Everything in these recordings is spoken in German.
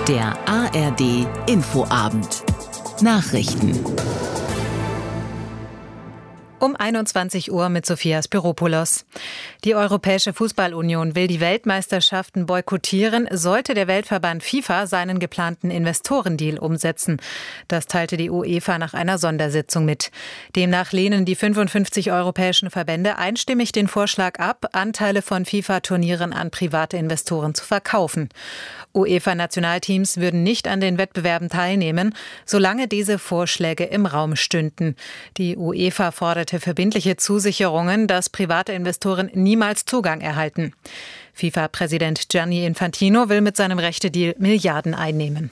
Der ARD Infoabend. Nachrichten. Um 21 Uhr mit Sophia Spiropoulos. Die Europäische Fußballunion will die Weltmeisterschaften boykottieren, sollte der Weltverband FIFA seinen geplanten Investorendeal umsetzen. Das teilte die UEFA nach einer Sondersitzung mit. Demnach lehnen die 55 europäischen Verbände einstimmig den Vorschlag ab, Anteile von FIFA-Turnieren an private Investoren zu verkaufen. UEFA-Nationalteams würden nicht an den Wettbewerben teilnehmen, solange diese Vorschläge im Raum stünden. Die UEFA forderte verbindliche Zusicherungen, dass private Investoren niemals Zugang erhalten. FIFA-Präsident Gianni Infantino will mit seinem Rechtedeal Milliarden einnehmen.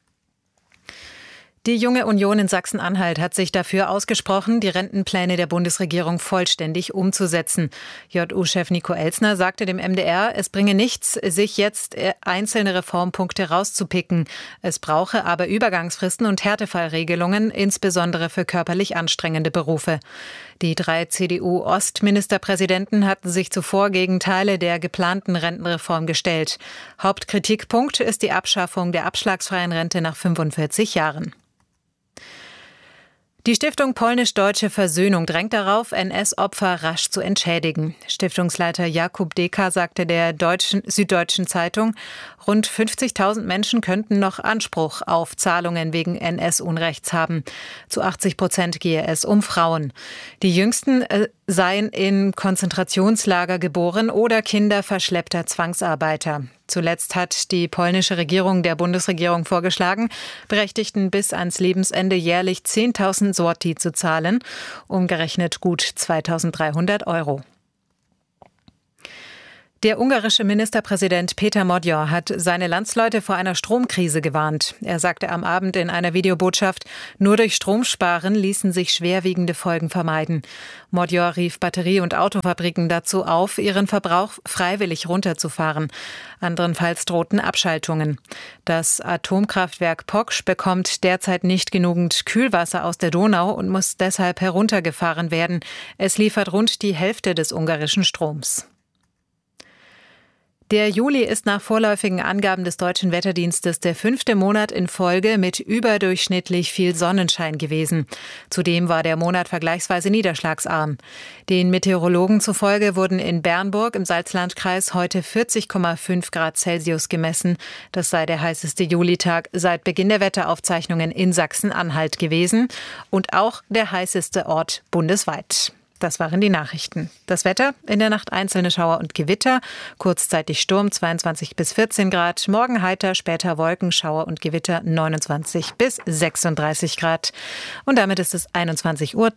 Die Junge Union in Sachsen-Anhalt hat sich dafür ausgesprochen, die Rentenpläne der Bundesregierung vollständig umzusetzen. JU-Chef Nico Elsner sagte dem MDR, es bringe nichts, sich jetzt einzelne Reformpunkte rauszupicken. Es brauche aber Übergangsfristen und Härtefallregelungen, insbesondere für körperlich anstrengende Berufe. Die 3 CDU-Ostministerpräsidenten hatten sich zuvor gegen Teile der geplanten Rentenreform gestellt. Hauptkritikpunkt ist die Abschaffung der abschlagsfreien Rente nach 45 Jahren. Die Stiftung Polnisch-Deutsche Versöhnung drängt darauf, NS-Opfer rasch zu entschädigen. Stiftungsleiter Jakub Deka sagte der Süddeutschen Zeitung, rund 50.000 Menschen könnten noch Anspruch auf Zahlungen wegen NS-Unrechts haben. Zu 80% gehe es um Frauen. Die Jüngsten seien in Konzentrationslager geboren oder Kinder verschleppter Zwangsarbeiter. Zuletzt hat die polnische Regierung der Bundesregierung vorgeschlagen, Berechtigten bis ans Lebensende jährlich 10.000 Zloty zu zahlen, umgerechnet gut 2.300 €. Der ungarische Ministerpräsident Péter Magyar hat seine Landsleute vor einer Stromkrise gewarnt. Er sagte am Abend in einer Videobotschaft, nur durch Stromsparen ließen sich schwerwiegende Folgen vermeiden. Magyar rief Batterie- und Autofabriken dazu auf, ihren Verbrauch freiwillig runterzufahren. Anderenfalls drohten Abschaltungen. Das Atomkraftwerk Poksch bekommt derzeit nicht genügend Kühlwasser aus der Donau und muss deshalb heruntergefahren werden. Es liefert rund die Hälfte des ungarischen Stroms. Der Juli ist nach vorläufigen Angaben des Deutschen Wetterdienstes der 5. Monat in Folge mit überdurchschnittlich viel Sonnenschein gewesen. Zudem war der Monat vergleichsweise niederschlagsarm. Den Meteorologen zufolge wurden in Bernburg im Salzlandkreis heute 40,5 Grad Celsius gemessen. Das sei der heißeste Julitag seit Beginn der Wetteraufzeichnungen in Sachsen-Anhalt gewesen und auch der heißeste Ort bundesweit. Das waren die Nachrichten. Das Wetter, in der Nacht einzelne Schauer und Gewitter, kurzzeitig Sturm 22 bis 14 Grad, morgen heiter, später Wolken, Schauer und Gewitter 29 bis 36 Grad. Und damit ist es 21:03 Uhr.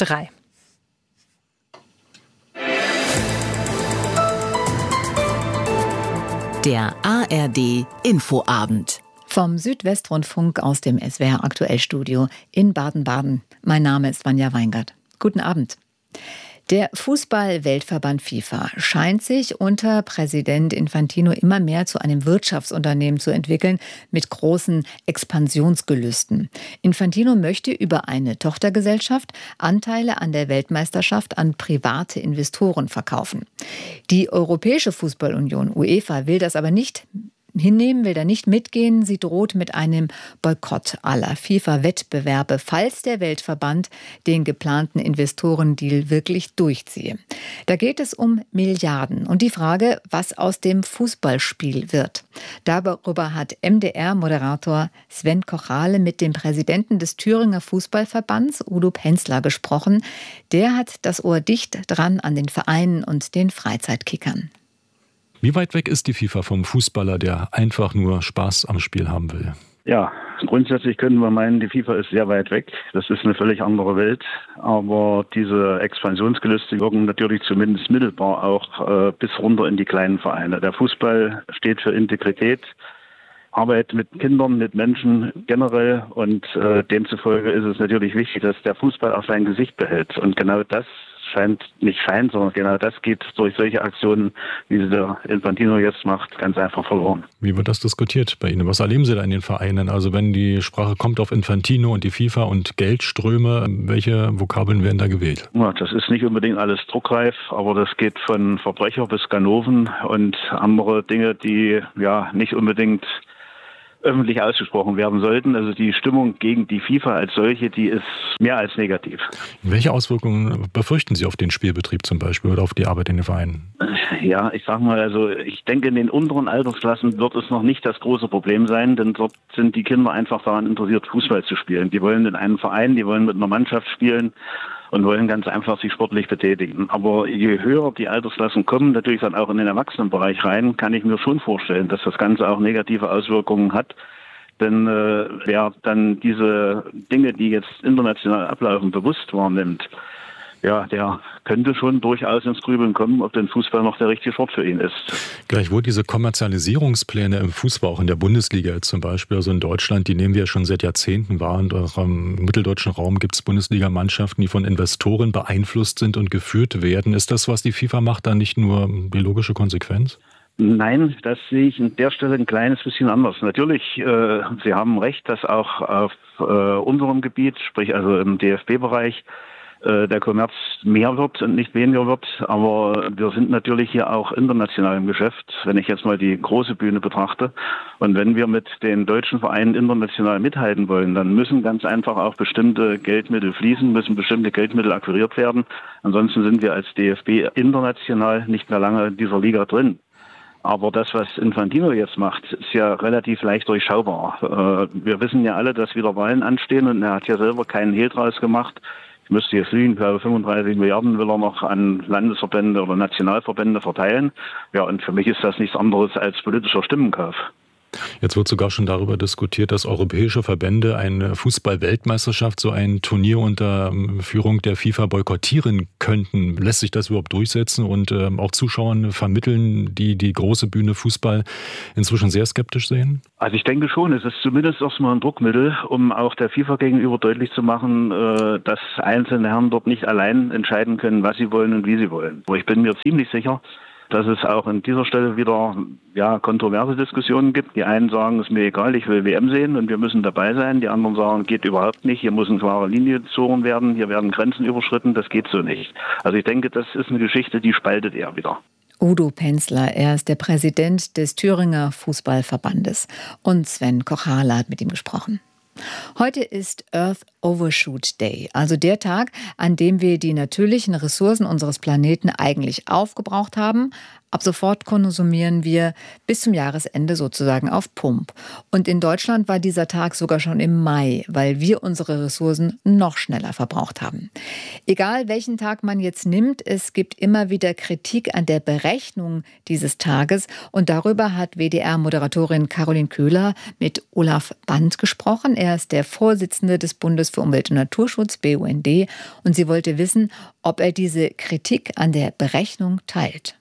Der ARD Infoabend. Vom Südwestrundfunk aus dem SWR Aktuellstudio in Baden-Baden. Mein Name ist Vanja Weingart. Guten Abend. Der Fußball-Weltverband FIFA scheint sich unter Präsident Infantino immer mehr zu einem Wirtschaftsunternehmen zu entwickeln mit großen Expansionsgelüsten. Infantino möchte über eine Tochtergesellschaft Anteile an der Weltmeisterschaft an private Investoren verkaufen. Die Europäische Fußballunion UEFA will das aber nicht hinnehmen, will da nicht mitgehen. Sie droht mit einem Boykott aller FIFA-Wettbewerbe, falls der Weltverband den geplanten Investorendeal wirklich durchziehe. Da geht es um Milliarden und die Frage, was aus dem Fußballspiel wird. Darüber hat MDR-Moderator Sven Kochale mit dem Präsidenten des Thüringer Fußballverbands, Udo Penzler, gesprochen. Der hat das Ohr dicht dran an den Vereinen und den Freizeitkickern. Wie weit weg ist die FIFA vom Fußballer, der einfach nur Spaß am Spiel haben will? Ja, grundsätzlich können wir meinen, die FIFA ist sehr weit weg. Das ist eine völlig andere Welt. Aber diese Expansionsgelüste wirken natürlich zumindest mittelbar auch bis runter in die kleinen Vereine. Der Fußball steht für Integrität, Arbeit mit Kindern, mit Menschen generell. Und demzufolge ist es natürlich wichtig, dass der Fußball auch sein Gesicht behält. Und genau das sondern genau das geht durch solche Aktionen, wie sie der Infantino jetzt macht, ganz einfach verloren. Wie wird das diskutiert bei Ihnen? Was erleben Sie da in den Vereinen? Also wenn die Sprache kommt auf Infantino und die FIFA und Geldströme, welche Vokabeln werden da gewählt? Ja, das ist nicht unbedingt alles druckreif, aber das geht von Verbrecher bis Ganoven und andere Dinge, die ja nicht unbedingt öffentlich ausgesprochen werden sollten. Also die Stimmung gegen die FIFA als solche, die ist mehr als negativ. Welche Auswirkungen befürchten Sie auf den Spielbetrieb zum Beispiel oder auf die Arbeit in den Vereinen? Ja, ich sag mal, also ich denke, in den unteren Altersklassen wird es noch nicht das große Problem sein, denn dort sind die Kinder einfach daran interessiert, Fußball zu spielen. Die wollen in einem Verein, die wollen mit einer Mannschaft spielen und wollen ganz einfach sich sportlich betätigen. Aber je höher die Altersklassen kommen, natürlich dann auch in den Erwachsenenbereich rein, kann ich mir schon vorstellen, dass das Ganze auch negative Auswirkungen hat. Denn wer dann diese Dinge, die jetzt international ablaufen, bewusst wahrnimmt, ja, der könnte schon durchaus ins Grübeln kommen, ob denn Fußball noch der richtige Sport für ihn ist. Gleichwohl diese Kommerzialisierungspläne im Fußball, auch in der Bundesliga zum Beispiel, also in Deutschland, die nehmen wir ja schon seit Jahrzehnten wahr. Und auch im mitteldeutschen Raum gibt es Bundesligamannschaften, die von Investoren beeinflusst sind und geführt werden. Ist das, was die FIFA macht, dann nicht nur biologische Konsequenz? Nein, das sehe ich an der Stelle ein kleines bisschen anders. Natürlich, Sie haben recht, dass auch auf unserem Gebiet, sprich also im DFB-Bereich, der Kommerz mehr wird und nicht weniger wird. Aber wir sind natürlich hier auch international im Geschäft, wenn ich jetzt mal die große Bühne betrachte. Und wenn wir mit den deutschen Vereinen international mithalten wollen, dann müssen ganz einfach auch bestimmte Geldmittel fließen, müssen bestimmte Geldmittel akquiriert werden. Ansonsten sind wir als DFB international nicht mehr lange in dieser Liga drin. Aber das, was Infantino jetzt macht, ist ja relativ leicht durchschaubar. Wir wissen ja alle, dass wieder Wahlen anstehen und er hat ja selber keinen Hehl draus gemacht. Ich müsste jetzt lügen, ich glaube 35 Milliarden will er noch an Landesverbände oder Nationalverbände verteilen. Ja, und für mich ist das nichts anderes als politischer Stimmenkauf. Jetzt wird sogar schon darüber diskutiert, dass europäische Verbände eine Fußball-Weltmeisterschaft, so ein Turnier unter Führung der FIFA boykottieren könnten. Lässt sich das überhaupt durchsetzen und auch Zuschauern vermitteln, die die große Bühne Fußball inzwischen sehr skeptisch sehen? Also ich denke schon, es ist zumindest erstmal ein Druckmittel, um auch der FIFA gegenüber deutlich zu machen, dass einzelne Herren dort nicht allein entscheiden können, was sie wollen und wie sie wollen. Aber ich bin mir ziemlich sicher, dass es auch an dieser Stelle wieder kontroverse Diskussionen gibt. Die einen sagen, es ist mir egal, ich will WM sehen und wir müssen dabei sein. Die anderen sagen, geht überhaupt nicht, hier muss eine klare Linie gezogen werden, hier werden Grenzen überschritten, das geht so nicht. Also ich denke, das ist eine Geschichte, die spaltet eher wieder. Udo Penzler, er ist der Präsident des Thüringer Fußballverbandes. Und Sven Kochale hat mit ihm gesprochen. Heute ist Earth Overshoot Day, also der Tag, an dem wir die natürlichen Ressourcen unseres Planeten eigentlich aufgebraucht haben. Ab sofort konsumieren wir bis zum Jahresende sozusagen auf Pump. Und in Deutschland war dieser Tag sogar schon im Mai, weil wir unsere Ressourcen noch schneller verbraucht haben. Egal welchen Tag man jetzt nimmt, es gibt immer wieder Kritik an der Berechnung dieses Tages. Und darüber hat WDR-Moderatorin Caroline Köhler mit Olaf Band gesprochen. Er ist der Vorsitzende des Bundes für Umwelt und Naturschutz, BUND. Und sie wollte wissen, ob er diese Kritik an der Berechnung teilt.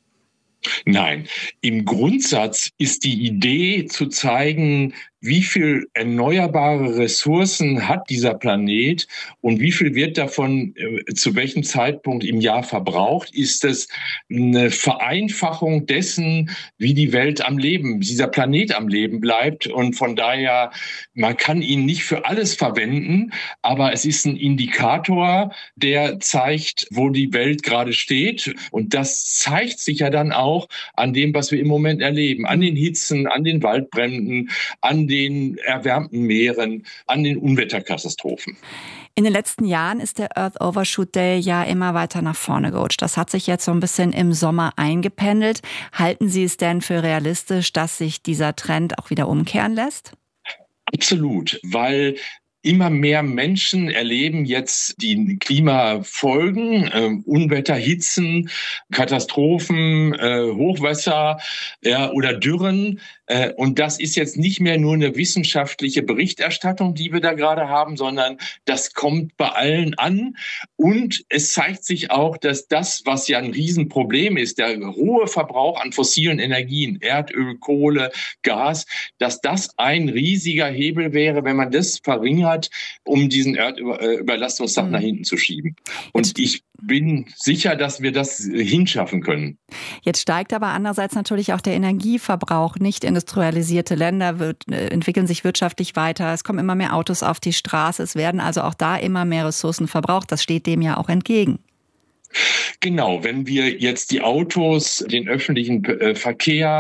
Nein, im Grundsatz ist die Idee zu zeigen, wie viel erneuerbare Ressourcen hat dieser Planet und wie viel wird davon zu welchem Zeitpunkt im Jahr verbraucht, ist es eine Vereinfachung dessen, wie die Welt am Leben, dieser Planet am Leben bleibt. Und von daher, man kann ihn nicht für alles verwenden, aber es ist ein Indikator, der zeigt, wo die Welt gerade steht. Und das zeigt sich ja dann auch an dem, was wir im Moment erleben, an den Hitzen, an den Waldbränden, an den erwärmten Meeren, an den Unwetterkatastrophen. In den letzten Jahren ist der Earth Overshoot Day ja immer weiter nach vorne gerutscht. Das hat sich jetzt so ein bisschen im Sommer eingependelt. Halten Sie es denn für realistisch, dass sich dieser Trend auch wieder umkehren lässt? Absolut, weil immer mehr Menschen erleben jetzt die Klimafolgen, Unwetter, Hitzen, Katastrophen, Hochwasser oder Dürren. Und das ist jetzt nicht mehr nur eine wissenschaftliche Berichterstattung, die wir da gerade haben, sondern das kommt bei allen an. Und es zeigt sich auch, dass das, was ja ein Riesenproblem ist, der hohe Verbrauch an fossilen Energien, Erdöl, Kohle, Gas, dass das ein riesiger Hebel wäre, wenn man das verringert, um diesen Erdüberlastungstag nach hinten zu schieben. Und ich bin sicher, dass wir das hinschaffen können. Jetzt steigt aber andererseits natürlich auch der Energieverbrauch. Nicht industrialisierte Länder entwickeln sich wirtschaftlich weiter. Es kommen immer mehr Autos auf die Straße. Es werden also auch da immer mehr Ressourcen verbraucht. Das steht dem ja auch entgegen. Genau, wenn wir jetzt die Autos, den öffentlichen Verkehr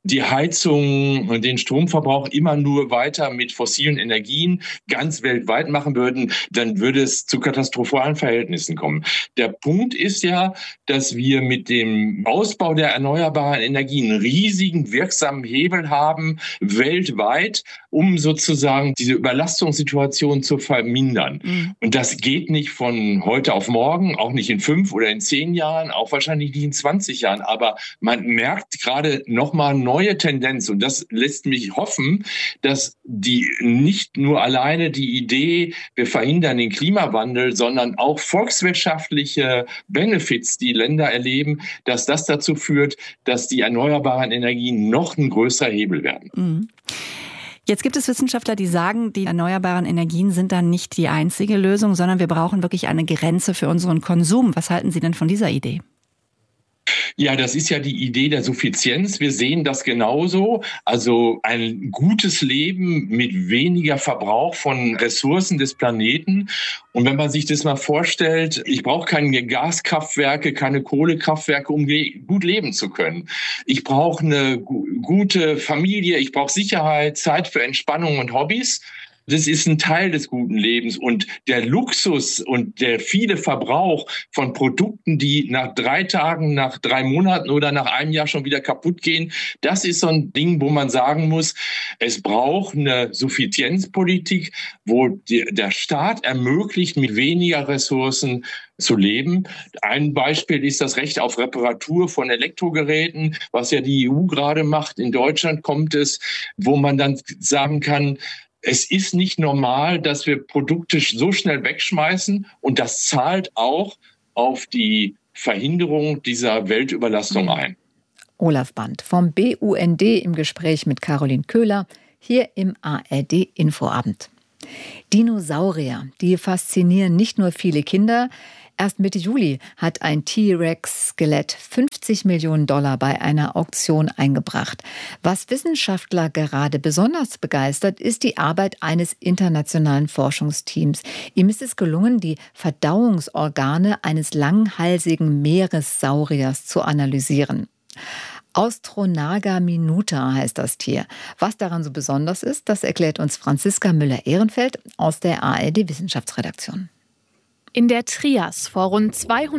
die Heizung und den Stromverbrauch immer nur weiter mit fossilen Energien ganz weltweit machen würden, dann würde es zu katastrophalen Verhältnissen kommen. Der Punkt ist ja, dass wir mit dem Ausbau der erneuerbaren Energien einen riesigen wirksamen Hebel haben, weltweit, um sozusagen diese Überlastungssituation zu vermindern. Und das geht nicht von heute auf morgen, auch nicht in 5 oder in 10 Jahren, auch wahrscheinlich nicht in 20 Jahren. Aber man merkt gerade nochmal neue Tendenz. Und das lässt mich hoffen, dass die nicht nur alleine die Idee, wir verhindern den Klimawandel, sondern auch volkswirtschaftliche Benefits, die Länder erleben, dass das dazu führt, dass die erneuerbaren Energien noch ein größerer Hebel werden. Jetzt gibt es Wissenschaftler, die sagen, die erneuerbaren Energien sind dann nicht die einzige Lösung, sondern wir brauchen wirklich eine Grenze für unseren Konsum. Was halten Sie denn von dieser Idee? Ja, das ist ja die Idee der Suffizienz. Wir sehen das genauso. Also ein gutes Leben mit weniger Verbrauch von Ressourcen des Planeten. Und wenn man sich das mal vorstellt, ich brauche keine Gaskraftwerke, keine Kohlekraftwerke, um gut leben zu können. Ich brauche eine gute Familie, ich brauche Sicherheit, Zeit für Entspannung und Hobbys. Das ist ein Teil des guten Lebens. Und der Luxus und der viele Verbrauch von Produkten, die nach 3 Tagen, nach 3 Monaten oder nach einem Jahr schon wieder kaputt gehen, das ist so ein Ding, wo man sagen muss, es braucht eine Suffizienzpolitik, wo der Staat ermöglicht, mit weniger Ressourcen zu leben. Ein Beispiel ist das Recht auf Reparatur von Elektrogeräten, was ja die EU gerade macht. In Deutschland kommt es, wo man dann sagen kann, es ist nicht normal, dass wir Produkte so schnell wegschmeißen, und das zahlt auch auf die Verhinderung dieser Weltüberlastung ein. Olaf Band vom BUND im Gespräch mit Caroline Köhler hier im ARD Infoabend. Dinosaurier, die faszinieren nicht nur viele Kinder. Erst Mitte Juli hat ein T-Rex-Skelett $50 Millionen bei einer Auktion eingebracht. Was Wissenschaftler gerade besonders begeistert, ist die Arbeit eines internationalen Forschungsteams. Ihm ist es gelungen, die Verdauungsorgane eines langhalsigen Meeressauriers zu analysieren. Austronaga minuta heißt das Tier. Was daran so besonders ist, das erklärt uns Franziska Müller-Ehrenfeld aus der ARD Wissenschaftsredaktion. In der Trias vor rund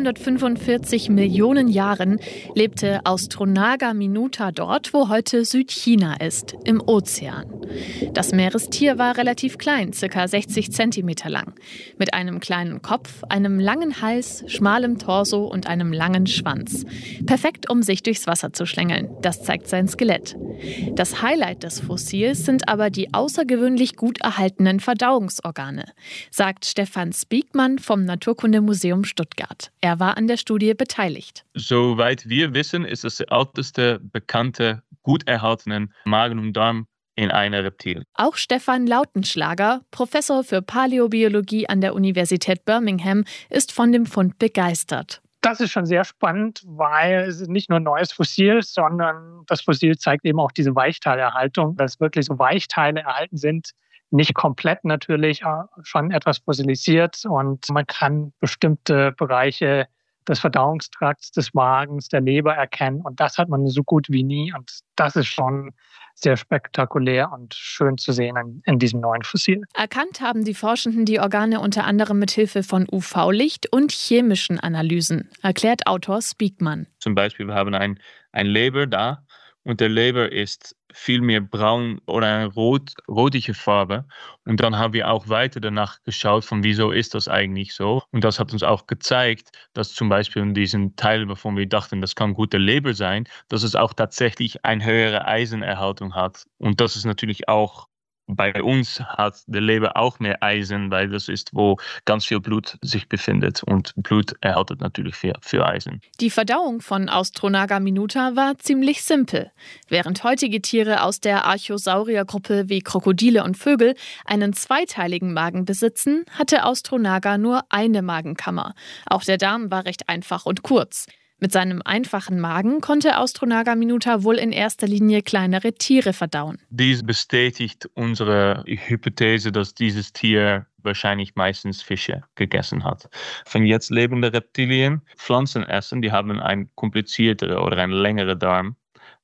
245 Millionen Jahren lebte Austronaga minuta dort, wo heute Südchina ist, im Ozean. Das Meerestier war relativ klein, ca. 60 Zentimeter lang, mit einem kleinen Kopf, einem langen Hals, schmalem Torso und einem langen Schwanz. Perfekt, um sich durchs Wasser zu schlängeln. Das zeigt sein Skelett. Das Highlight des Fossils sind aber die außergewöhnlich gut erhaltenen Verdauungsorgane, sagt Stefan Spiegmann vom Naturkundemuseum Stuttgart. Er war an der Studie beteiligt. Soweit wir wissen, ist es der älteste bekannte, gut erhaltene Magen und Darm in einer Reptil. Auch Stefan Lautenschlager, Professor für Paläobiologie an der Universität Birmingham, ist von dem Fund begeistert. Das ist schon sehr spannend, weil es ist nicht nur ein neues Fossil, sondern das Fossil zeigt eben auch diese Weichteilerhaltung, dass wirklich so Weichteile erhalten sind. Nicht komplett natürlich, schon etwas fossilisiert, und man kann bestimmte Bereiche des Verdauungstrakts, des Magens, der Leber erkennen, und das hat man so gut wie nie, und das ist schon sehr spektakulär und schön zu sehen in diesem neuen Fossil. Erkannt haben die Forschenden die Organe unter anderem mit Hilfe von UV-Licht und chemischen Analysen, erklärt Autor Spiegmann. Zum Beispiel, wir haben ein Leber da, und der Leber ist viel mehr braun oder eine rötliche Farbe. Und dann haben wir auch weiter danach geschaut, von wieso ist das eigentlich so. Und das hat uns auch gezeigt, dass zum Beispiel in diesen Teilen, wovon wir dachten, das kann gute Leber sein, dass es auch tatsächlich eine höhere Eisenerhaltung hat. Und das ist natürlich auch bei uns hat der Leber auch mehr Eisen, weil das ist, wo ganz viel Blut sich befindet. Und Blut erhält natürlich für Eisen. Die Verdauung von Austronaga minuta war ziemlich simpel. Während heutige Tiere aus der Archosauriergruppe wie Krokodile und Vögel einen zweiteiligen Magen besitzen, hatte Austronaga nur eine Magenkammer. Auch der Darm war recht einfach und kurz. Mit seinem einfachen Magen konnte Austronaga minuta wohl in erster Linie kleinere Tiere verdauen. Dies bestätigt unsere Hypothese, dass dieses Tier wahrscheinlich meistens Fische gegessen hat. Von jetzt lebende Reptilien Pflanzen essen, die haben einen komplizierteren oder einen längeren Darm.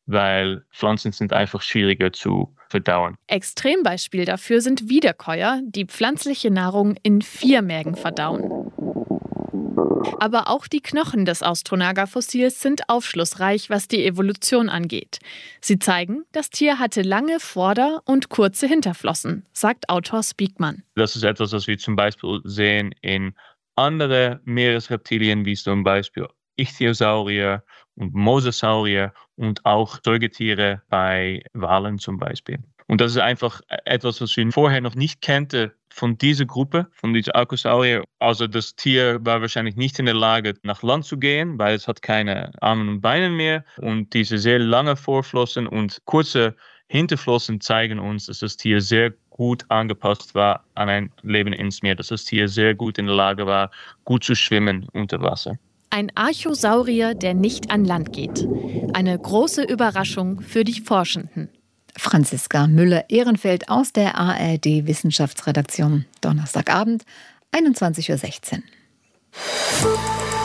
weil Pflanzen sind einfach schwieriger zu verdauen. Extrembeispiel dafür sind Wiederkäuer, die pflanzliche Nahrung in 4 Mägen verdauen. Aber auch die Knochen des Austronaga-Fossils sind aufschlussreich, was die Evolution angeht. Sie zeigen, das Tier hatte lange Vorder- und kurze Hinterflossen, sagt Autor Spiekmann. Das ist etwas, was wir zum Beispiel sehen in anderen Meeresreptilien, wie zum Beispiel Ichthyosaurier und Mosasaurier und auch Säugetiere bei Walen zum Beispiel. Und das ist einfach etwas, was wir vorher noch nicht kannten von dieser Gruppe, von dieser Archosaurier. Also das Tier war wahrscheinlich nicht in der Lage, nach Land zu gehen, weil es hat keine Arme und Beine mehr. Und diese sehr langen Vorflossen und kurze Hinterflossen zeigen uns, dass das Tier sehr gut angepasst war an ein Leben ins Meer, dass das Tier sehr gut in der Lage war, gut zu schwimmen unter Wasser. Ein Archosaurier, der nicht an Land geht. Eine große Überraschung für die Forschenden. Franziska Müller-Ehrenfeld aus der ARD-Wissenschaftsredaktion. Donnerstagabend, 21:16 Uhr.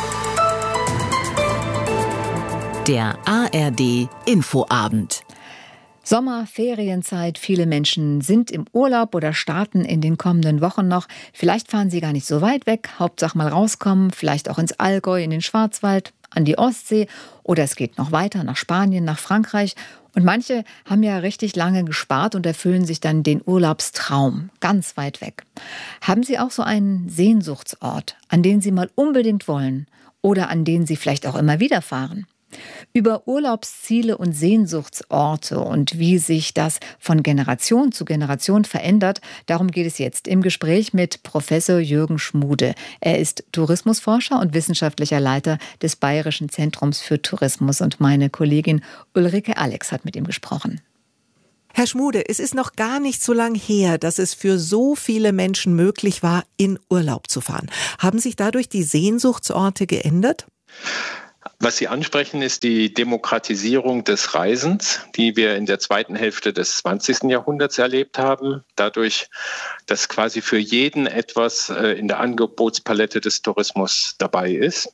Der ARD-Infoabend. Sommer, Ferienzeit, viele Menschen sind im Urlaub oder starten in den kommenden Wochen noch. Vielleicht fahren sie gar nicht so weit weg, Hauptsache mal rauskommen, vielleicht auch ins Allgäu, in den Schwarzwald, an die Ostsee oder es geht noch weiter nach Spanien, nach Frankreich. Und manche haben ja richtig lange gespart und erfüllen sich dann den Urlaubstraum, ganz weit weg. Haben Sie auch so einen Sehnsuchtsort, an den Sie mal unbedingt wollen oder an den Sie vielleicht auch immer wieder fahren? Über Urlaubsziele und Sehnsuchtsorte und wie sich das von Generation zu Generation verändert, darum geht es jetzt im Gespräch mit Professor Jürgen Schmude. Er ist Tourismusforscher und wissenschaftlicher Leiter des Bayerischen Zentrums für Tourismus. Und meine Kollegin Ulrike Alex hat mit ihm gesprochen. Herr Schmude, es ist noch gar nicht so lang her, dass es für so viele Menschen möglich war, in Urlaub zu fahren. Haben sich dadurch die Sehnsuchtsorte geändert? Was Sie ansprechen, ist die Demokratisierung des Reisens, die wir in der zweiten Hälfte des 20. Jahrhunderts erlebt haben. Dadurch, dass quasi für jeden etwas in der Angebotspalette des Tourismus dabei ist.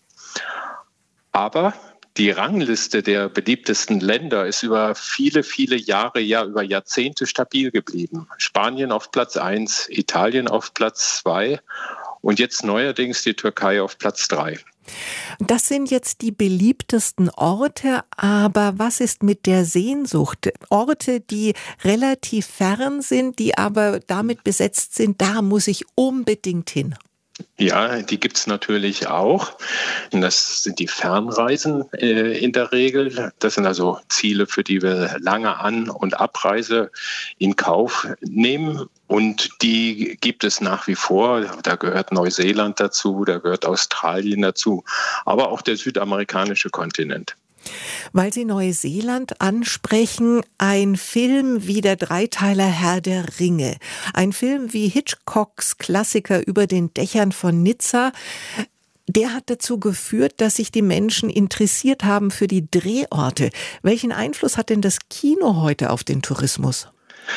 Aber die Rangliste der beliebtesten Länder ist über viele, viele Jahre, ja über Jahrzehnte stabil geblieben. Spanien auf Platz 1, Italien auf Platz 2 und jetzt neuerdings die Türkei auf Platz 3. Das sind jetzt die beliebtesten Orte, aber was ist mit der Sehnsucht? Orte, die relativ fern sind, die aber damit besetzt sind, da muss ich unbedingt hin. Ja, die gibt's natürlich auch. Das sind die Fernreisen in der Regel. Das sind also Ziele, für die wir lange An- und Abreise in Kauf nehmen. Und die gibt es nach wie vor. Da gehört Neuseeland dazu, da gehört Australien dazu, aber auch der südamerikanische Kontinent. Weil Sie Neuseeland ansprechen, ein Film wie der Dreiteiler Herr der Ringe, ein Film wie Hitchcocks Klassiker Über den Dächern von Nizza, der hat dazu geführt, dass sich die Menschen interessiert haben für die Drehorte. Welchen Einfluss hat denn das Kino heute auf den Tourismus?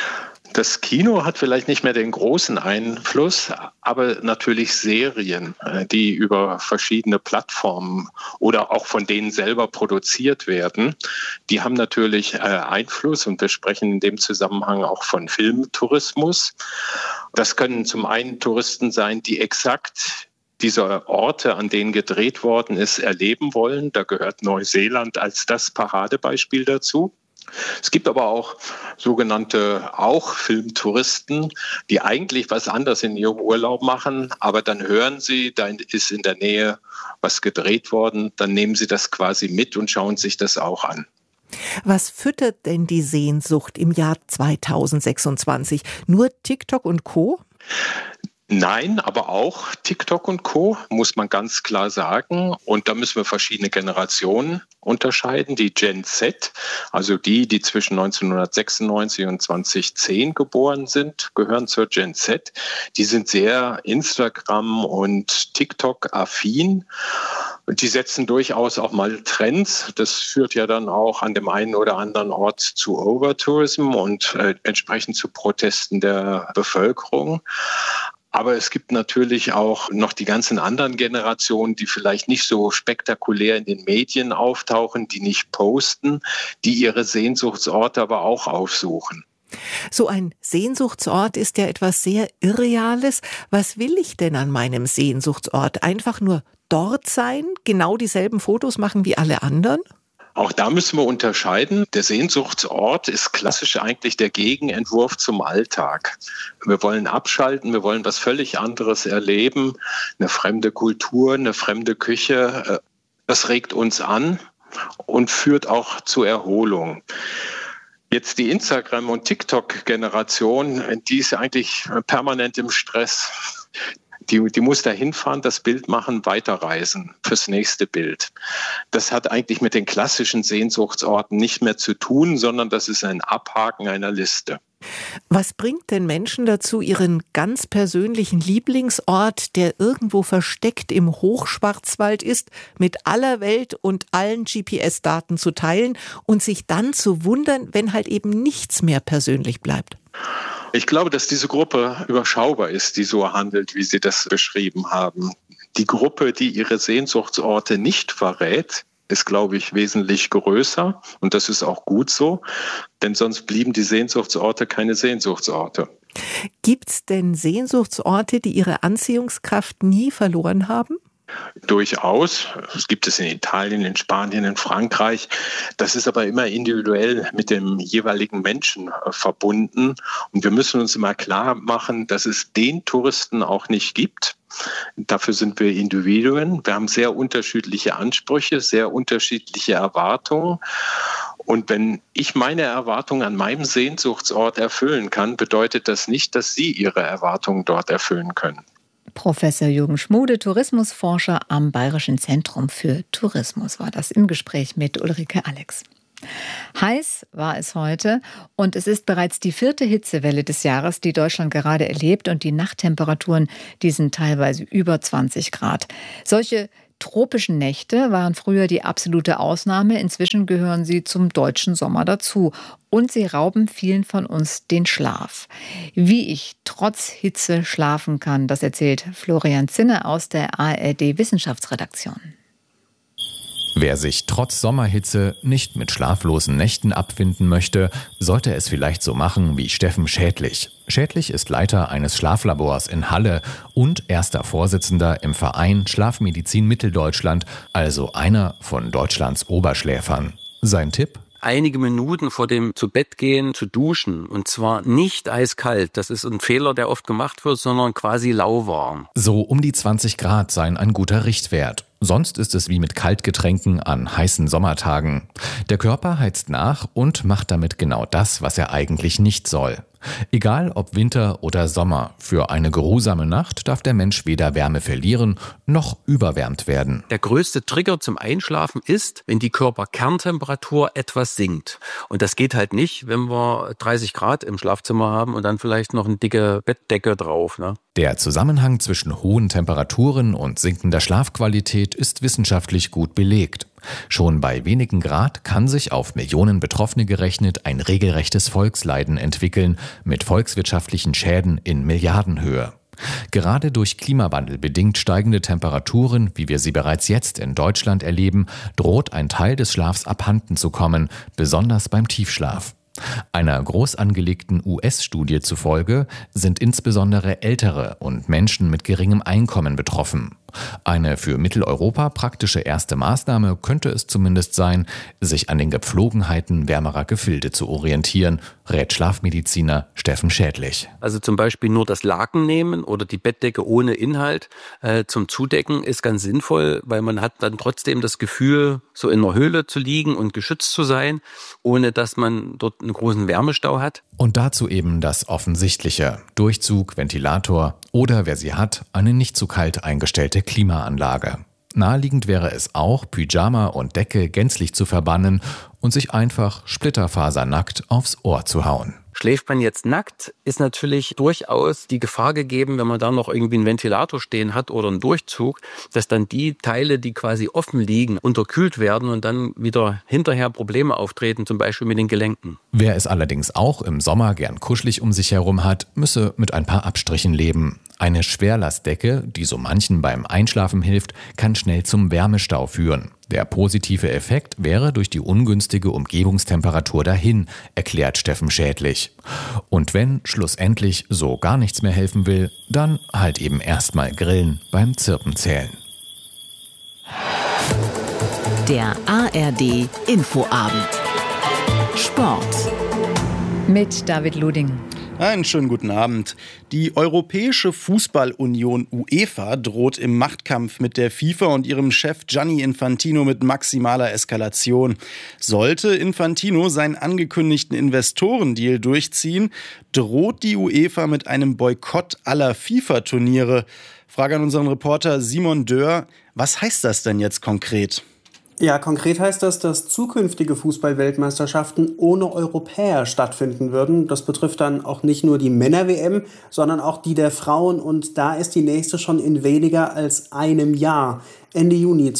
Das Kino hat vielleicht nicht mehr den großen Einfluss, aber natürlich Serien, die über verschiedene Plattformen oder auch von denen selber produziert werden, die haben natürlich Einfluss und wir sprechen in dem Zusammenhang auch von Filmtourismus. Das können zum einen Touristen sein, die exakt diese Orte, an denen gedreht worden ist, erleben wollen. Da gehört Neuseeland als das Paradebeispiel dazu. Es gibt aber auch sogenannte Filmtouristen, die eigentlich was anderes in ihrem Urlaub machen, aber dann hören sie, da ist in der Nähe was gedreht worden, dann nehmen sie das quasi mit und schauen sich das auch an. Was füttert denn die Sehnsucht im Jahr 2026? Nur TikTok und Co.? Nein, aber auch TikTok und Co., muss man ganz klar sagen. Und da müssen wir verschiedene Generationen unterscheiden. Die Gen Z, also die zwischen 1996 und 2010 geboren sind, gehören zur Gen Z. Die sind sehr Instagram- und TikTok-affin. Und die setzen durchaus auch mal Trends. Das führt ja dann auch an dem einen oder anderen Ort zu Overtourism und entsprechend zu Protesten der Bevölkerung. Aber es gibt natürlich auch noch die ganzen anderen Generationen, die vielleicht nicht so spektakulär in den Medien auftauchen, die nicht posten, die ihre Sehnsuchtsorte aber auch aufsuchen. So ein Sehnsuchtsort ist ja etwas sehr Irreales. Was will ich denn an meinem Sehnsuchtsort? Einfach nur dort sein, genau dieselben Fotos machen wie alle anderen? Auch da müssen wir unterscheiden. Der Sehnsuchtsort ist klassisch eigentlich der Gegenentwurf zum Alltag. Wir wollen abschalten, wir wollen was völlig anderes erleben, eine fremde Kultur, eine fremde Küche. Das regt uns an und führt auch zur Erholung. Jetzt die Instagram- und TikTok-Generation, die ist eigentlich permanent im Stress. Die muss da hinfahren, das Bild machen, weiterreisen fürs nächste Bild. Das hat eigentlich mit den klassischen Sehnsuchtsorten nicht mehr zu tun, sondern das ist ein Abhaken einer Liste. Was bringt denn Menschen dazu, ihren ganz persönlichen Lieblingsort, der irgendwo versteckt im Hochschwarzwald ist, mit aller Welt und allen GPS-Daten zu teilen und sich dann zu wundern, wenn halt eben nichts mehr persönlich bleibt? Ich glaube, dass diese Gruppe überschaubar ist, die so handelt, wie Sie das beschrieben haben. Die Gruppe, die ihre Sehnsuchtsorte nicht verrät, ist, glaube ich, wesentlich größer. Und das ist auch gut so, denn sonst blieben die Sehnsuchtsorte keine Sehnsuchtsorte. Gibt's denn Sehnsuchtsorte, die ihre Anziehungskraft nie verloren haben? Durchaus. Es gibt es in Italien, in Spanien, in Frankreich. Das ist aber immer individuell mit dem jeweiligen Menschen verbunden. Und wir müssen uns immer klar machen, dass es den Touristen auch nicht gibt. Dafür sind wir Individuen. Wir haben sehr unterschiedliche Ansprüche, sehr unterschiedliche Erwartungen. Und wenn ich meine Erwartungen an meinem Sehnsuchtsort erfüllen kann, bedeutet das nicht, dass Sie Ihre Erwartungen dort erfüllen können. Professor Jürgen Schmude, Tourismusforscher am Bayerischen Zentrum für Tourismus, war das im Gespräch mit Ulrike Alex. Heiß war es heute und es ist bereits die 4. Hitzewelle des Jahres, die Deutschland gerade erlebt, und die Nachttemperaturen, die sind teilweise über 20 Grad. Solche tropischen Nächte waren früher die absolute Ausnahme. Inzwischen gehören sie zum deutschen Sommer dazu. Und sie rauben vielen von uns den Schlaf. Wie ich trotz Hitze schlafen kann, das erzählt Florian Zinne aus der ARD-Wissenschaftsredaktion. Wer sich trotz Sommerhitze nicht mit schlaflosen Nächten abfinden möchte, sollte es vielleicht so machen wie Steffen Schädlich. Schädlich ist Leiter eines Schlaflabors in Halle und erster Vorsitzender im Verein Schlafmedizin Mitteldeutschland, also einer von Deutschlands Oberschläfern. Sein Tipp? Einige Minuten vor dem Zubettgehen zu duschen, und zwar nicht eiskalt. Das ist ein Fehler, der oft gemacht wird, sondern quasi lauwarm. So um die 20 Grad seien ein guter Richtwert. Sonst ist es wie mit Kaltgetränken an heißen Sommertagen. Der Körper heizt nach und macht damit genau das, was er eigentlich nicht soll. Egal ob Winter oder Sommer, für eine geruhsame Nacht darf der Mensch weder Wärme verlieren noch überwärmt werden. Der größte Trigger zum Einschlafen ist, wenn die Körperkerntemperatur etwas sinkt. Und das geht halt nicht, wenn wir 30 Grad im Schlafzimmer haben und dann vielleicht noch eine dicke Bettdecke drauf, ne? Der Zusammenhang zwischen hohen Temperaturen und sinkender Schlafqualität ist wissenschaftlich gut belegt. Schon bei wenigen Grad kann sich auf Millionen Betroffene gerechnet ein regelrechtes Volksleiden entwickeln, mit volkswirtschaftlichen Schäden in Milliardenhöhe. Gerade durch Klimawandel bedingt steigende Temperaturen, wie wir sie bereits jetzt in Deutschland erleben, droht ein Teil des Schlafs abhanden zu kommen, besonders beim Tiefschlaf. Einer groß angelegten US-Studie zufolge sind insbesondere Ältere und Menschen mit geringem Einkommen betroffen. Eine für Mitteleuropa praktische erste Maßnahme könnte es zumindest sein, sich an den Gepflogenheiten wärmerer Gefilde zu orientieren, rät Schlafmediziner Steffen Schädlich. Also zum Beispiel nur das Laken nehmen oder die Bettdecke ohne Inhalt zum Zudecken ist ganz sinnvoll, weil man hat dann trotzdem das Gefühl, so in einer Höhle zu liegen und geschützt zu sein, ohne dass man dort einen großen Wärmestau hat. Und dazu eben das Offensichtliche: Durchzug, Ventilator oder, wer sie hat, eine nicht zu kalt eingestellte Klimaanlage. Naheliegend wäre es auch, Pyjama und Decke gänzlich zu verbannen und sich einfach splitterfasernackt aufs Ohr zu hauen. Schläft man jetzt nackt, ist natürlich durchaus die Gefahr gegeben, wenn man da noch irgendwie einen Ventilator stehen hat oder einen Durchzug, dass dann die Teile, die quasi offen liegen, unterkühlt werden und dann wieder hinterher Probleme auftreten, zum Beispiel mit den Gelenken. Wer es allerdings auch im Sommer gern kuschelig um sich herum hat, müsse mit ein paar Abstrichen leben. Eine Schwerlastdecke, die so manchen beim Einschlafen hilft, kann schnell zum Wärmestau führen. Der positive Effekt wäre durch die ungünstige Umgebungstemperatur dahin, erklärt Steffen Schädlich. Und wenn schlussendlich so gar nichts mehr helfen will, dann halt eben erstmal grillen beim Zirpenzählen. Der ARD Infoabend. Sport. Mit David Luding. Einen schönen guten Abend. Die Europäische Fußballunion UEFA droht im Machtkampf mit der FIFA und ihrem Chef Gianni Infantino mit maximaler Eskalation. Sollte Infantino seinen angekündigten Investorendeal durchziehen, droht die UEFA mit einem Boykott aller FIFA-Turniere. Frage an unseren Reporter Simon Dörr. Was heißt das denn jetzt konkret? Ja, konkret heißt das, dass zukünftige Fußball-Weltmeisterschaften ohne Europäer stattfinden würden. Das betrifft dann auch nicht nur die Männer-WM, sondern auch die der Frauen. Und da ist die nächste schon in weniger als einem Jahr. Ende Juni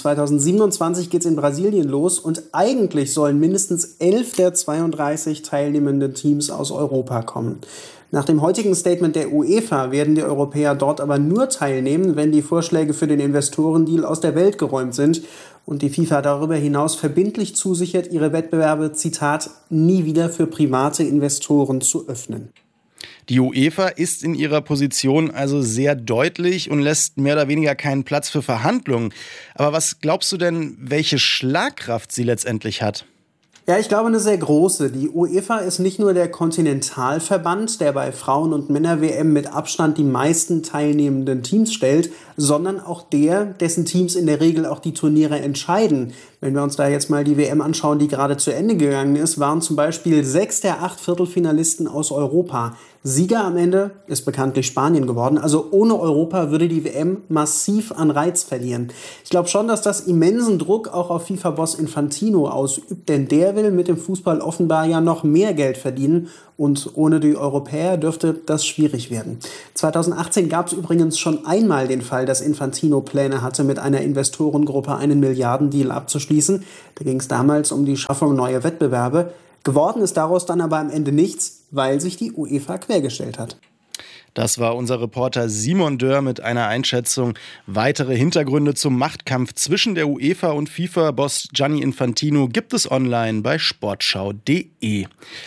2027 geht's in Brasilien los und eigentlich sollen mindestens 11 der 32 teilnehmenden Teams aus Europa kommen. Nach dem heutigen Statement der UEFA werden die Europäer dort aber nur teilnehmen, wenn die Vorschläge für den Investorendeal aus der Welt geräumt sind und die FIFA darüber hinaus verbindlich zusichert, ihre Wettbewerbe, Zitat, nie wieder für private Investoren zu öffnen. Die UEFA ist in ihrer Position also sehr deutlich und lässt mehr oder weniger keinen Platz für Verhandlungen. Aber was glaubst du denn, welche Schlagkraft sie letztendlich hat? Ja, ich glaube, eine sehr große. Die UEFA ist nicht nur der Kontinentalverband, der bei Frauen- und Männer-WM mit Abstand die meisten teilnehmenden Teams stellt, sondern auch der, dessen Teams in der Regel auch die Turniere entscheiden. Wenn wir uns da jetzt mal die WM anschauen, die gerade zu Ende gegangen ist, waren zum Beispiel 6 der 8 Viertelfinalisten aus Europa. Sieger am Ende ist bekanntlich Spanien geworden. Also ohne Europa würde die WM massiv an Reiz verlieren. Ich glaube schon, dass das immensen Druck auch auf FIFA-Boss Infantino ausübt, denn der will mit dem Fußball offenbar ja noch mehr Geld verdienen. Und ohne die Europäer dürfte das schwierig werden. 2018 gab es übrigens schon einmal den Fall, dass Infantino Pläne hatte, mit einer Investorengruppe einen Milliardendeal abzuschließen. Da ging es damals um die Schaffung neuer Wettbewerbe. Geworden ist daraus dann aber am Ende nichts, weil sich die UEFA quergestellt hat. Das war unser Reporter Simon Dörr mit einer Einschätzung. Weitere Hintergründe zum Machtkampf zwischen der UEFA und FIFA-Boss Gianni Infantino gibt es online bei sportschau.de.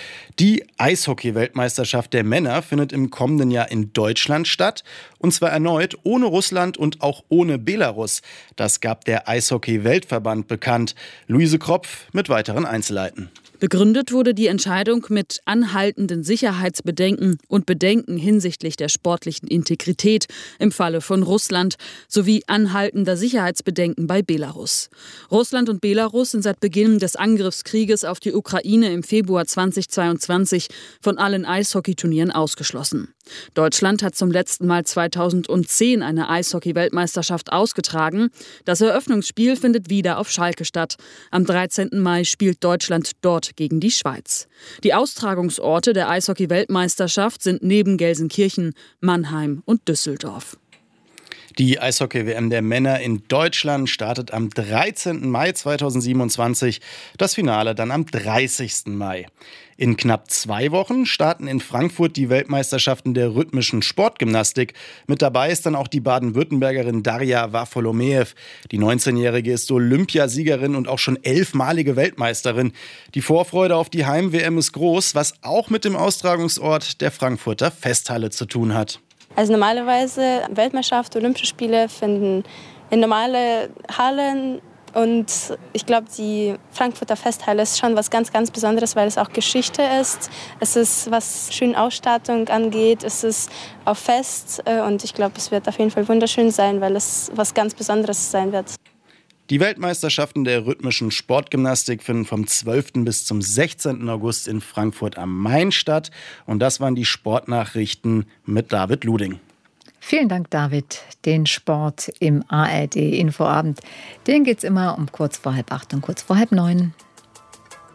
Die Eishockey-Weltmeisterschaft der Männer findet im kommenden Jahr in Deutschland statt. Und zwar erneut ohne Russland und auch ohne Belarus. Das gab der Eishockey-Weltverband bekannt. Luise Kropf mit weiteren Einzelheiten. Begründet wurde die Entscheidung mit anhaltenden Sicherheitsbedenken und Bedenken hinsichtlich der sportlichen Integrität im Falle von Russland sowie anhaltender Sicherheitsbedenken bei Belarus. Russland und Belarus sind seit Beginn des Angriffskrieges auf die Ukraine im Februar 2022 von allen Eishockeyturnieren ausgeschlossen. Deutschland hat zum letzten Mal 2010 eine Eishockey-Weltmeisterschaft ausgetragen. Das Eröffnungsspiel findet wieder auf Schalke statt. Am 13. Mai spielt Deutschland dort gegen die Schweiz. Die Austragungsorte der Eishockey-Weltmeisterschaft sind neben Gelsenkirchen, Mannheim und Düsseldorf. Die Eishockey-WM der Männer in Deutschland startet am 13. Mai 2027, das Finale dann am 30. Mai. In knapp 2 Wochen starten in Frankfurt die Weltmeisterschaften der rhythmischen Sportgymnastik. Mit dabei ist dann auch die Baden-Württembergerin Darja Wafolomejew. Die 19-Jährige ist Olympiasiegerin und auch schon 11-malige Weltmeisterin. Die Vorfreude auf die Heim-WM ist groß, was auch mit dem Austragungsort der Frankfurter Festhalle zu tun hat. Also normalerweise Weltmeisterschaft, Olympische Spiele finden in normale Hallen und ich glaube, die Frankfurter Festhalle ist schon was ganz, ganz Besonderes, weil es auch Geschichte ist. Es ist, was schöne Ausstattung angeht, es ist auch fest und ich glaube, es wird auf jeden Fall wunderschön sein, weil es was ganz Besonderes sein wird. Die Weltmeisterschaften der rhythmischen Sportgymnastik finden vom 12. bis zum 16. August in Frankfurt am Main statt. Und das waren die Sportnachrichten mit David Luding. Vielen Dank, David. Den Sport im ARD Infoabend, den geht's immer um kurz vor 7:30 und kurz vor 8:30.